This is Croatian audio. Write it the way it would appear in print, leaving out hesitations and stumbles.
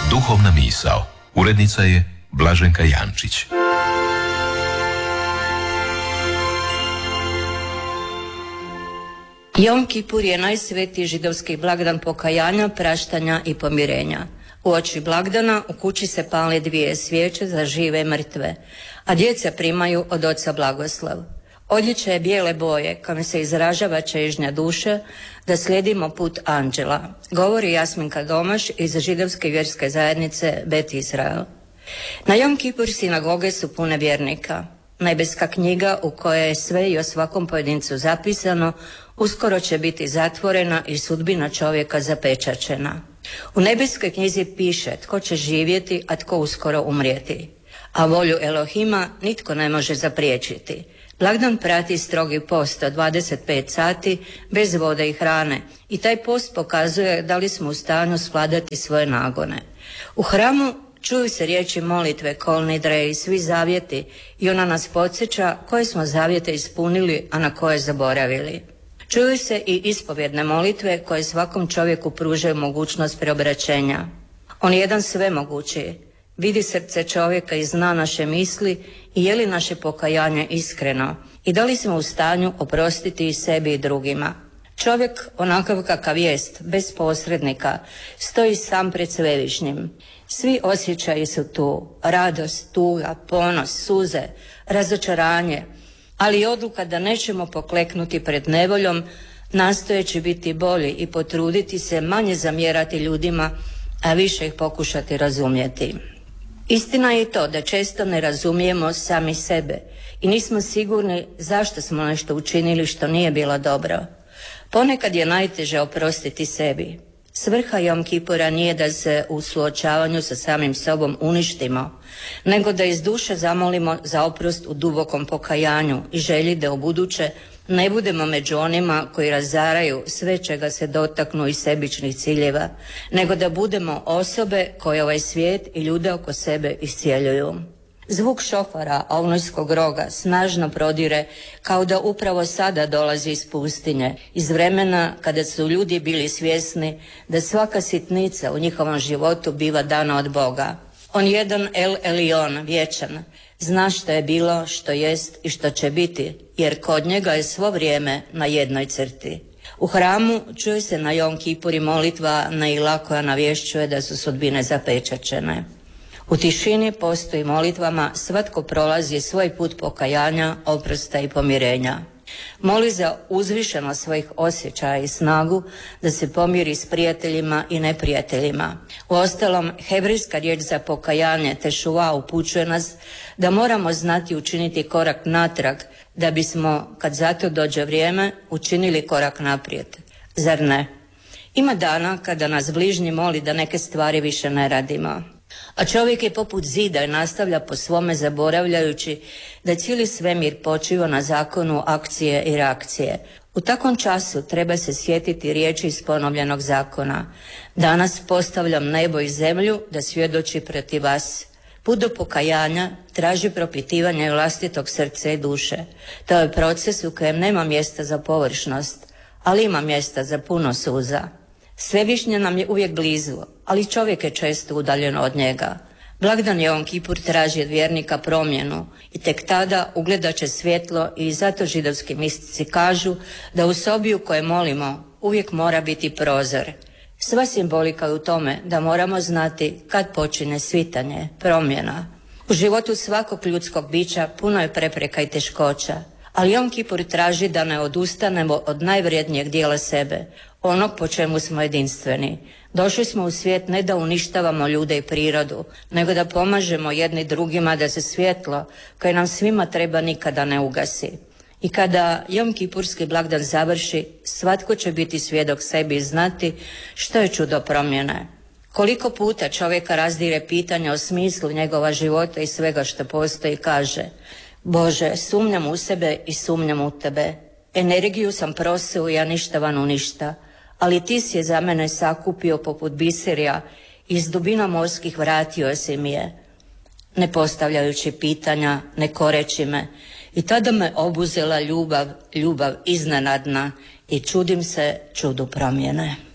Duhovna misao. Urednica je Blaženka Jančić. Jom Kipur je najsvetiji židovski blagdan pokajanja, praštanja i pomirenja. Uoči blagdana u kući se pale 2 svijeće za žive i mrtve, a djeca primaju od oca blagoslov. Odličje je bijele boje kojim se izražava čežnja duše da slijedimo put anđela, govori Jasminka Domaš iz židovske vjerske zajednice Bet Israel. Na Jom Kipur sinagoge su pune vjernika. Nebeska knjiga u kojoj je sve i o svakom pojedincu zapisano uskoro će biti zatvorena i sudbina čovjeka zapečaćena. U nebeskoj knjizi piše tko će živjeti, a tko uskoro umrijeti. A volju Elohima nitko ne može zapriječiti. Blagdan prati strogi post od 25 sati bez vode i hrane i taj post pokazuje da li smo u stanju svladati svoje nagone. U hramu čuju se riječi molitve, kol nidre i svi zavjeti i ona nas podsjeća koje smo zavjete ispunili, a na koje zaboravili. Čuju se i ispovjedne molitve koje svakom čovjeku pružaju mogućnost preobraćenja. On je jedan svemogući, vidi srce čovjeka i zna naše misli i je li naše pokajanje iskreno i da li smo u stanju oprostiti i sebi i drugima. Čovjek, onakav kakav jest, bez posrednika, stoji sam pred svevišnjim. Svi osjećaji su tu, radost, tuga, ponos, suze, razočaranje, ali i odluka da nećemo pokleknuti pred nevoljom, nastojeći biti bolji i potruditi se manje zamjerati ljudima, a više ih pokušati razumjeti. Istina je i to da često ne razumijemo sami sebe i nismo sigurni zašto smo nešto učinili što nije bilo dobro. Ponekad je najteže oprostiti sebi. Svrha Jom Kipura nije da se u suočavanju sa samim sobom uništimo, nego da iz duše zamolimo za oprost u dubokom pokajanju i želji da ubuduće ne budemo među onima koji razaraju sve čega se dotaknu iz sebičnih ciljeva, nego da budemo osobe koje ovaj svijet i ljude oko sebe iscijeljuju. Zvuk šofara Ovnojskog roga snažno prodire kao da upravo sada dolazi iz pustinje, iz vremena kada su ljudi bili svjesni da svaka sitnica u njihovom životu biva dana od Boga. On jedan El Elyon, vječan, zna što je bilo, što jest i što će biti, jer kod njega je svo vrijeme na jednoj crti. U hramu čuje se na Jom Kipuri molitva Neila koja navješćuje da su sudbine zapečaćene. U tišini postoji molitvama svatko prolazi svoj put pokajanja, oprosta i pomirenja. Moli za uzvišenost svojih osjećaja i snagu da se pomiri s prijateljima i neprijateljima. Uostalom, hebrejska riječ za pokajanje tešuva upućuje nas da moramo znati učiniti korak natrag da bismo, kad za to dođe vrijeme, učinili korak naprijed. Zar ne? Ima dana kada nas bližnji moli da neke stvari više ne radimo. A čovjek je poput zida i nastavlja po svome zaboravljajući da cijeli svemir počiva na zakonu akcije i reakcije. U takvom času treba se sjetiti riječi iz ponovljenog zakona. Danas postavljam nebo i zemlju da svjedoči protiv vas. Put do pokajanja traži propitivanje vlastitog srca i duše. To je proces u kojem nema mjesta za površnost, ali ima mjesta za puno suza. Svevišnje nam je uvijek blizu, ali čovjek je često udaljen od njega. Blagdan Jom Kipur traži od vjernika promjenu i tek tada ugledat će svjetlo i zato židovski mistici kažu da u sobi u kojoj molimo uvijek mora biti prozor. Sva simbolika je u tome da moramo znati kad počine svitanje, promjena. U životu svakog ljudskog bića puno je prepreka i teškoća, ali Jom Kipur traži da ne odustanemo od najvrijednijeg dijela sebe, onog po čemu smo jedinstveni. Došli smo u svijet ne da uništavamo ljude i prirodu, nego da pomažemo jedni drugima da se svjetlo, koje nam svima treba, nikada ne ugasi. I kada Jom Kipurski blagdan završi, svatko će biti svjedok sebi i znati što je čudo promjene. Koliko puta čovjeka razdire pitanje o smislu njegova života i svega što postoji, kaže: Bože, sumnjam u sebe i sumnjam u tebe. Energiju sam prosio, ja ništavan u ništa, ali ti si je za mene sakupio poput biserija, iz dubina morskih vratio si mi je, ne postavljajući pitanja, ne koreći me. I tada me obuzela ljubav iznenadna i čudim se čudu promjene.